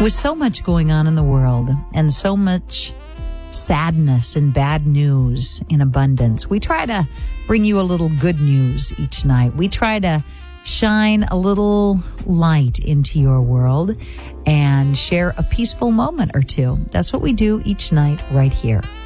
With so much going on in the world and so much sadness and bad news in abundance, we try to bring you a little good news each night. We try to shine a little light into your world and share a peaceful moment or two. That's what we do each night right here